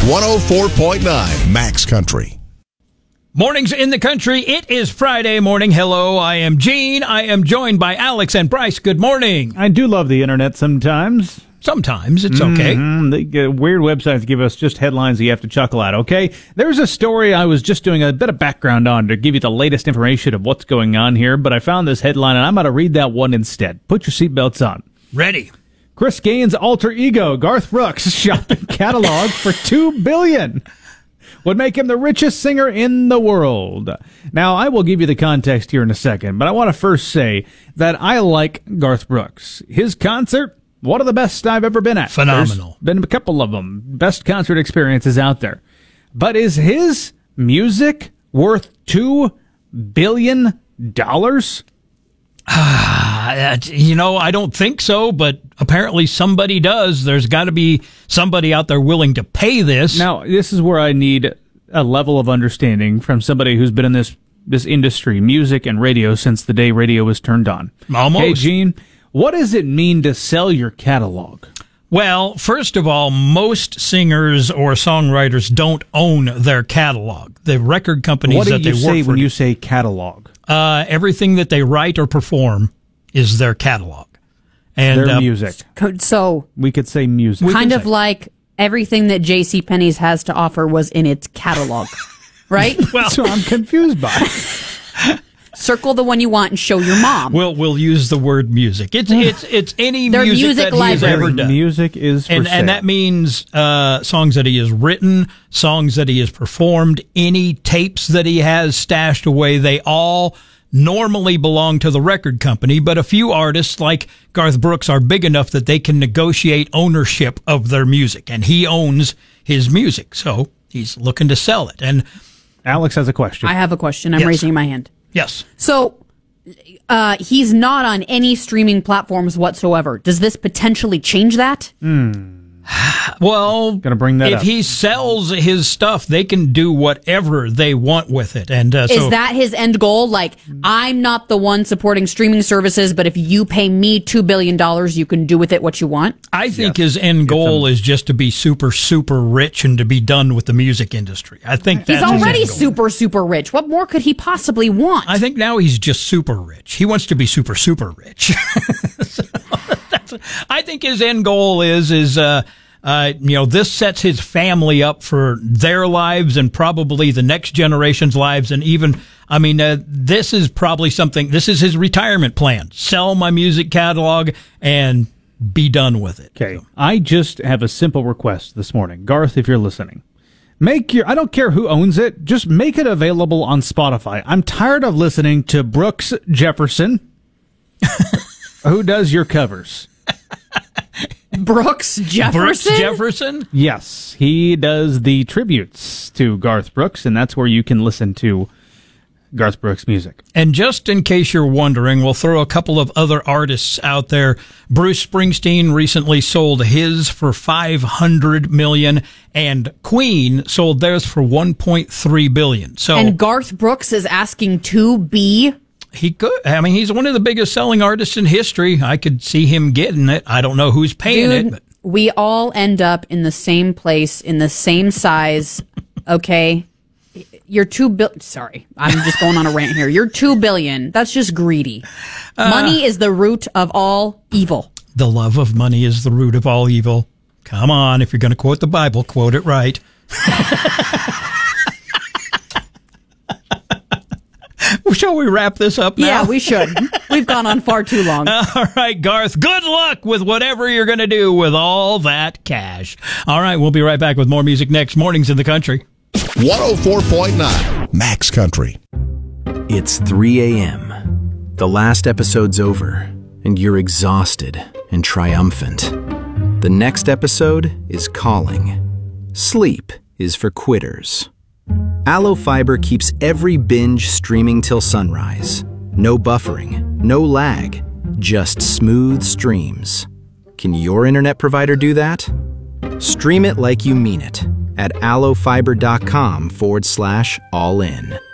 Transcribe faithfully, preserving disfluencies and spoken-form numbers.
one oh four point nine Max Country. Mornings in the country. It is Friday morning. Hello, I am Gene. I am joined by Alex and Bryce. Good morning. I do love the internet sometimes. Sometimes. It's okay. Mm-hmm. The uh, weird websites give us just headlines that you have to chuckle at, okay? There's a story I was just doing a bit of background on to give you the latest information of what's going on here, but I found this headline, and I'm going to read that one instead. Put your seatbelts on. Ready. Chris Gaines' alter ego, Garth Brooks, shot the catalog for two billion dollars. Would make him the richest singer in the world. Now, I will give you the context here in a second, but I want to first say that I like Garth Brooks. His concert, one of the best I've ever been at. Phenomenal. There's been a couple of them. Best concert experiences out there. But is his music worth two billion dollars? Uh, you know, I don't think so, but apparently somebody does. There's got to be somebody out there willing to pay this. Now, this is where I need a level of understanding from somebody who's been in this this industry, music and radio, since the day radio was turned on. Almost. Hey, Gene, what does it mean to sell your catalog? Well, first of all, most singers or songwriters don't own their catalog. The record companies what do that you they say work for, when you say catalog? Uh, everything that they write or perform is their catalog. And their uh, music. So We could say music. kind of say. like everything that JCPenney's has to offer was in its catalog, right? well, So I'm confused by it. Circle the one you want and show your mom. we'll we'll use the word music. It's it's it's any Their music, music that he has library. ever done. Music is for and sale. and that means uh, songs that he has written, songs that he has performed, any tapes that he has stashed away. They all normally belong to the record company, but a few artists like Garth Brooks are big enough that they can negotiate ownership of their music, and he owns his music, so he's looking to sell it. And Alex has a question. I have a question. I'm Yes. raising my hand. yes, So uh, he's not on any streaming platforms whatsoever. Does this potentially change that? well, Gonna bring that if up. he sells his stuff, they can do whatever they want with it. And uh, so Is that his end goal? Like, I'm not the one supporting streaming services, but if you pay me two billion dollars, you can do with it what you want? I think his end goal is just to be super, super rich and to be done with the music industry. I think that's He's his already end goal. super, super rich. What more could he possibly want? I think now he's just super rich. He wants to be super, super rich. So that's, I think his end goal is, is, uh, uh, you know, this sets his family up for their lives and probably the next generation's lives. And even, I mean, uh, this is probably something, this is his retirement plan. Sell my music catalog and be done with it. Okay, I just have a simple request this morning. Garth, if you're listening, make your, I don't care who owns it, just make it available on Spotify. I'm tired of listening to Brooks Jefferson, who does your covers. Brooks Jefferson? Brooks Jefferson? Yes, he does the tributes to Garth Brooks, and that's where you can listen to Garth Brooks music. And just in case you're wondering, we'll throw a couple of other artists out there. Bruce Springsteen recently sold his for five hundred million dollars, and Queen sold theirs for one point three billion dollars. So And Garth Brooks is asking to be... he could. I mean, he's one of the biggest selling artists in history. I could see him getting it. I don't know who's paying Dude, it. But we all end up in the same place, in the same size, okay? You're two bil- Sorry, I'm just going on a rant here. You're two billion. That's just greedy. Uh, Money is the root of all evil. the love of money is the root of all evil. Come on, if you're going to quote the Bible, quote it right. Shall we wrap this up now? Yeah, we should. We've gone on far too long. All right, Garth, good luck with whatever you're going to do with all that cash. All right, we'll be right back with more music next. Mornings in the Country. one oh four point nine Max Country. It's three a.m. The last episode's over, and you're exhausted and triumphant. The next episode is calling. Sleep is for quitters. Allo Fiber keeps every binge streaming till sunrise. No buffering, no lag, just smooth streams. Can your internet provider do that? Stream it like you mean it at allofiber.com forward slash all in.